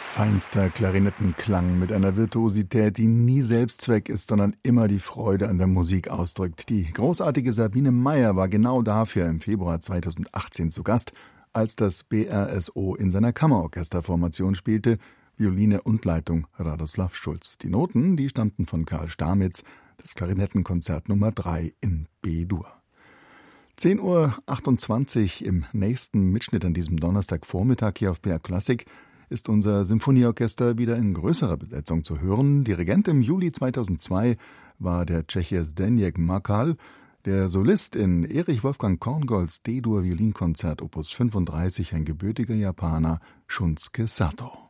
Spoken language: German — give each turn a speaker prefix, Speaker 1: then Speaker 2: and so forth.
Speaker 1: Feinster Klarinettenklang mit einer Virtuosität, die nie Selbstzweck ist, sondern immer die Freude an der Musik ausdrückt. Die großartige Sabine Meyer war genau dafür im Februar 2018 zu Gast, als das BRSO in seiner Kammerorchesterformation spielte, Violine und Leitung Radoslav Schulz. Die Noten, die stammten von Karl Stamitz, das Klarinettenkonzert Nummer 3 in B-Dur. 10:28 Uhr im nächsten Mitschnitt an diesem Donnerstagvormittag hier auf BR Klassik ist unser Symphonieorchester wieder in größerer Besetzung zu hören. Dirigent im Juli 2002 war der Tscheche Zdeněk Makal, der Solist in Erich Wolfgang Korngolds D-Dur Violinkonzert Opus 35, ein gebürtiger Japaner, Shunsuke Sato.